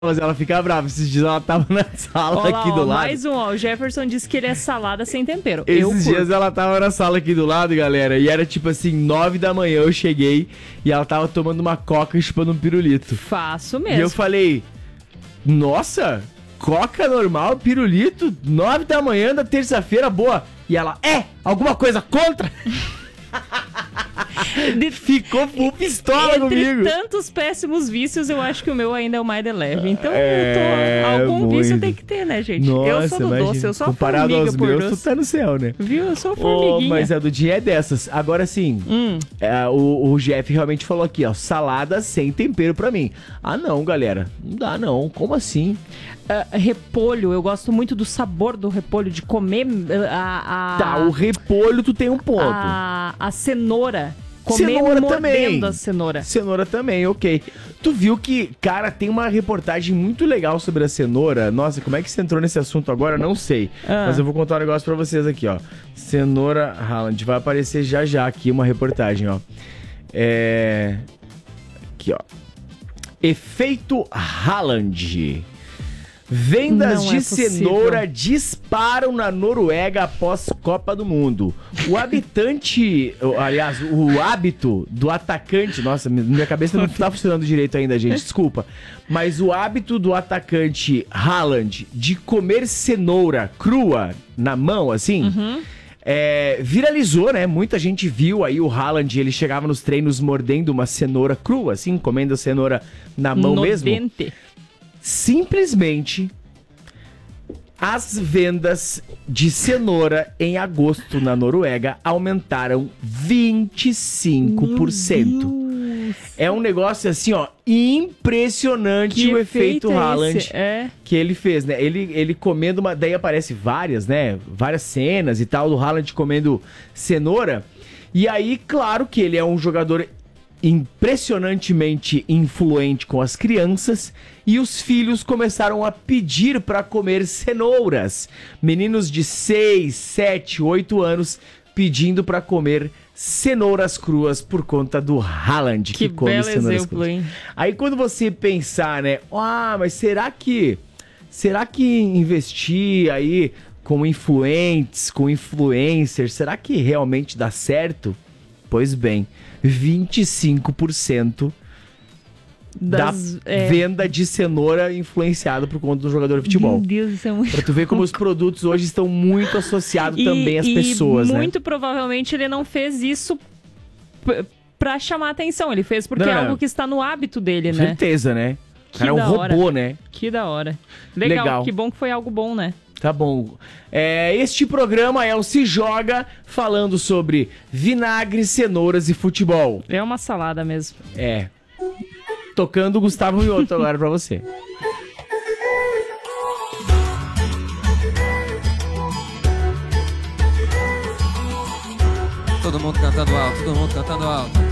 Mas ela fica brava. Esses dias ela tava na sala Olha lá, aqui do lado. mais um, ó. O Jefferson disse que ele é salada sem tempero. Esses dias ela tava na sala aqui do lado, galera. E era tipo assim, 9 da manhã eu cheguei. E ela tava tomando uma coca e chupando um pirulito. Faço mesmo. E eu falei, nossa, coca normal, pirulito, 9 da manhã da terça-feira, boa. E ela, alguma coisa contra? Ficou full pistola comigo. Tantos péssimos vícios, eu acho que o meu ainda é o mais de leve. Então, algum muito. vício tem que ter, né, gente? Nossa, eu sou do imagina, doce, eu sou a comparado formiga aos por meus, doce. tu tá no céu, né? Viu? Eu sou a formiguinha. Mas a do dia é dessas. Agora sim, o Jeff realmente falou aqui, ó, salada sem tempero pra mim. Ah, não, galera, não dá não. Como assim? Repolho, eu gosto muito do sabor do repolho, de comer Tá, o repolho tu tem um ponto. a cenoura. Comer Cenoura mordendo também. a cenoura. Cenoura também, ok. Tu viu que, cara, tem uma reportagem muito legal sobre a cenoura. Nossa, como é que você entrou nesse assunto agora? Não sei. Mas eu vou contar um negócio pra vocês aqui, ó. Cenoura Haaland. Vai aparecer já aqui uma reportagem, ó. Aqui, ó. Efeito Haaland. Vendas de cenoura disparam na Noruega após Copa do Mundo. O hábito do atacante... Nossa, minha cabeça não tá funcionando direito ainda, gente, desculpa. Mas o hábito do atacante Haaland de comer cenoura crua na mão, assim... viralizou, né? Muita gente viu aí o Haaland, ele chegava nos treinos mordendo uma cenoura crua, assim, comendo a cenoura na mão mesmo. Simplesmente, as vendas de cenoura em agosto na Noruega aumentaram 25%. É um negócio assim, ó, impressionante o efeito Haaland que ele fez, né? Ele comendo daí aparece várias cenas e tal do Haaland comendo cenoura. E aí, claro que ele é um jogador impressionantemente influente com as crianças e os filhos começaram a pedir para comer cenouras. Meninos de 6, 7, 8 anos pedindo para comer cenouras cruas por conta do Haaland que come belo cenouras exemplo, cruas. hein? Aí quando você pensar, né? Mas será que investir aí com influencers, será que realmente dá certo? Pois bem, 25% da venda de cenoura influenciada por conta do jogador de futebol. Meu Deus, isso é muito... Pra tu ver como os produtos hoje estão muito associados também às pessoas, né? Muito provavelmente ele não fez isso pra chamar atenção. Ele fez porque é algo que está no hábito dele, Com né? certeza, né? O cara é um robô, né? Que da hora. Legal, que bom que foi algo bom, né? Tá bom. Este programa é o Se Joga, falando sobre vinagre, cenouras e futebol. É uma salada mesmo. Tocando Gustavo Mioto agora pra você. Todo mundo cantando alto, todo mundo cantando alto.